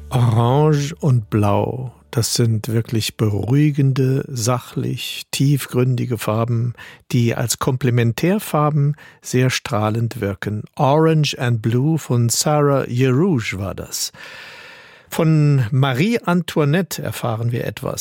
Orange und Blau, das sind wirklich beruhigende, sachlich, tiefgründige Farben, die als Komplementärfarben sehr strahlend wirken. Orange and Blue von Sarah Yerouge war das. Von Marie Antoinette erfahren wir etwas.